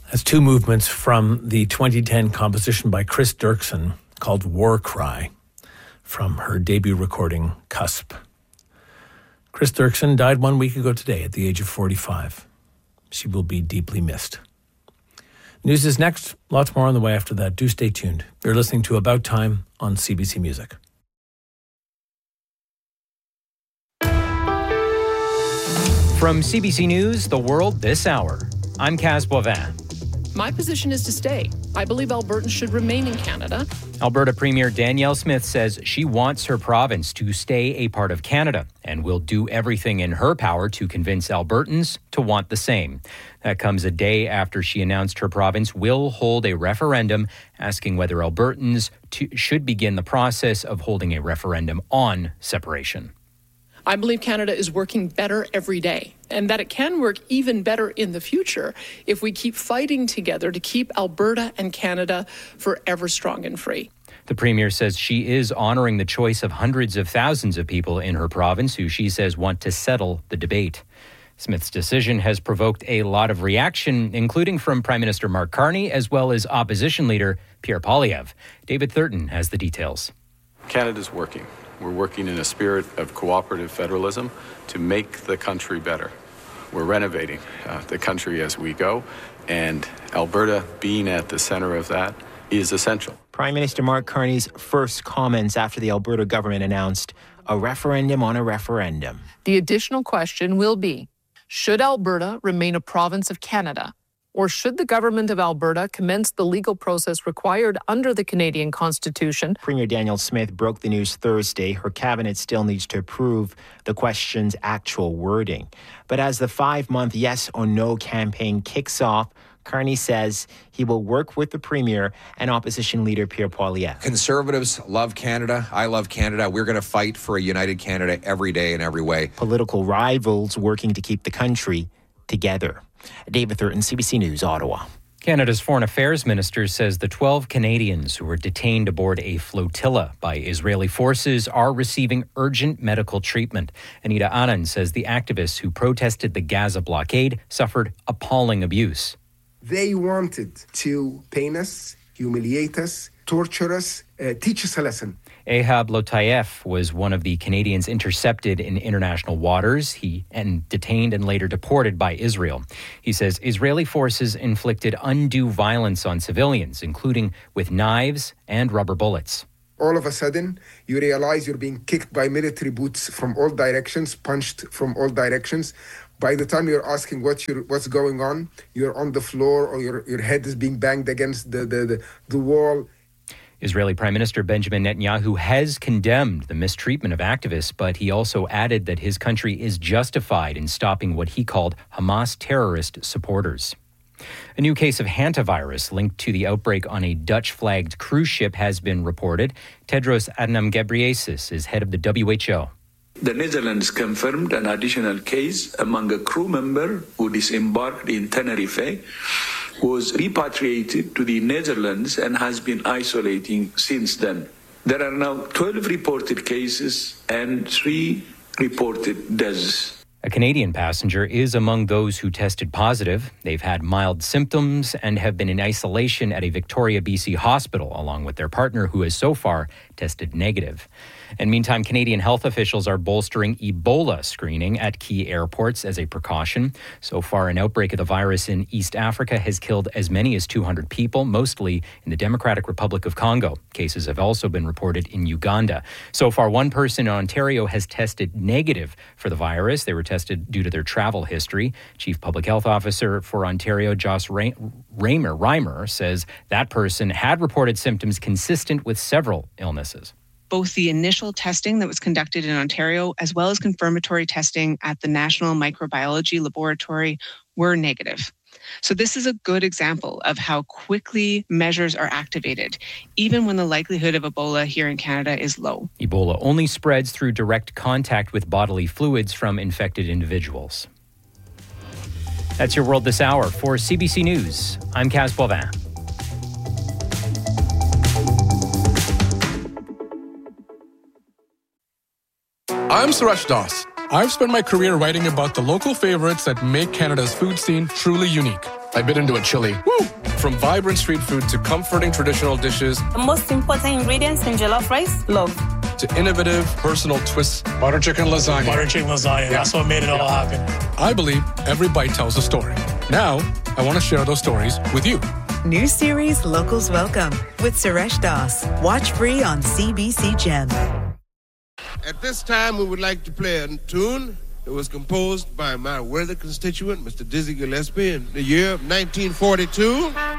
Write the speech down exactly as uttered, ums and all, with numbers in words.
That's two movements from the twenty ten composition by Chris Dirksen called War Cry from her debut recording, Cusp. Chris Dirksen died one week ago today at the age of forty-five. She will be deeply missed. News is next. Lots more on the way after that. Do stay tuned. You're listening to About Time on C B C Music. From C B C News, The World This Hour, I'm Kaz Boivin. My position is to stay. I believe Albertans should remain in Canada. Alberta Premier Danielle Smith says she wants her province to stay a part of Canada and will do everything in her power to convince Albertans to want the same. That comes a day after she announced her province will hold a referendum asking whether Albertans to, should begin the process of holding a referendum on separation. I believe Canada is working better every day, and that it can work even better in the future if we keep fighting together to keep Alberta and Canada forever strong and free. The Premier says she is honoring the choice of hundreds of thousands of people in her province who she says want to settle the debate. Smith's decision has provoked a lot of reaction, including from Prime Minister Mark Carney, as well as opposition leader Pierre Poilievre. David Thurton has the details. Canada's working. We're working in a spirit of cooperative federalism to make the country better. We're renovating uh, the country as we go, and Alberta being at the center of that is essential. Prime Minister Mark Carney's first comments after the Alberta government announced a referendum on a referendum. The additional question will be, should Alberta remain a province of Canada? Or should the government of Alberta commence the legal process required under the Canadian Constitution? Premier Danielle Smith broke the news Thursday. Her cabinet still needs to approve the question's actual wording. But as the five-month yes or no campaign kicks off, Carney says he will work with the Premier and opposition leader Pierre Poilievre. Conservatives love Canada. I love Canada. We're going to fight for a united Canada every day in every way. Political rivals working to keep the country together. David Thurton, C B C News, Ottawa. Canada's Foreign Affairs Minister says the twelve Canadians who were detained aboard a flotilla by Israeli forces are receiving urgent medical treatment. Anita Anand says the activists who protested the Gaza blockade suffered appalling abuse. They wanted to pain us, humiliate us, torture us, uh, teach us a lesson. Ehab Lotayef was one of the Canadians intercepted in international waters. He and detained and later deported by Israel. He says Israeli forces inflicted undue violence on civilians, including with knives and rubber bullets. All of a sudden, you realize you're being kicked by military boots from all directions, punched from all directions. By the time you're asking what you're, what's going on, you're on the floor or your, your head is being banged against the, the, the, the wall. Israeli Prime Minister Benjamin Netanyahu has condemned the mistreatment of activists, but he also added that his country is justified in stopping what he called Hamas terrorist supporters. A new case of hantavirus linked to the outbreak on a Dutch-flagged cruise ship has been reported. Tedros Adhanom Ghebreyesus is head of the W H O. The Netherlands confirmed an additional case among a crew member who disembarked in Tenerife, was repatriated to the Netherlands and has been isolating since then. There are now twelve reported cases and three reported deaths. A Canadian passenger is among those who tested positive. They've had mild symptoms and have been in isolation at a Victoria, B C hospital, along with their partner, who has so far tested negative. And meantime, Canadian health officials are bolstering Ebola screening at key airports as a precaution. So far, an outbreak of the virus in East Africa has killed as many as two hundred people, mostly in the Democratic Republic of Congo. Cases have also been reported in Uganda. So far, one person in Ontario has tested negative for the virus. They were tested due to their travel history. Chief Public Health Officer for Ontario, Joss Reimer, Reimer says that person had reported symptoms consistent with several illnesses. Both the initial testing that was conducted in Ontario as well as confirmatory testing at the National Microbiology Laboratory were negative. So this is a good example of how quickly measures are activated, even when the likelihood of Ebola here in Canada is low. Ebola only spreads through direct contact with bodily fluids from infected individuals. That's your World This Hour. For C B C News, I'm Kaz Boivin. I'm Suresh Das. I've spent my career writing about the local favorites that make Canada's food scene truly unique. I bit into a chili. Woo! From vibrant street food to comforting traditional dishes. The most important ingredients in jollof rice, love. To innovative, personal twists. Butter chicken lasagna. Butter chicken lasagna. Yeah. That's what made it all happen. I believe every bite tells a story. Now, I want to share those stories with you. New series Locals Welcome with Suresh Das. Watch free on C B C Gem. At this time, we would like to play a tune that was composed by my worthy constituent, Mister Dizzy Gillespie, in the year of nineteen forty-two.